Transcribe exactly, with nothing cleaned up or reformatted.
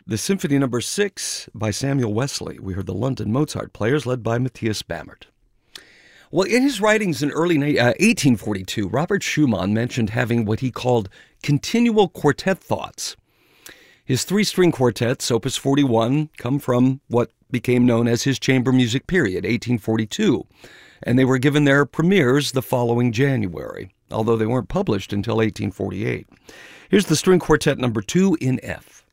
The Symphony Number Six by Samuel Wesley. We heard the London Mozart Players led by Matthias Bammert. Well, in his writings in early uh, eighteen forty-two, Robert Schumann mentioned having what he called continual quartet thoughts. His three-string quartets, Opus forty-one, come from what became known as his chamber music period, eighteen forty-two, and they were given their premieres the following January, although they weren't published until eighteen forty-eight. Here's the string quartet number two in F.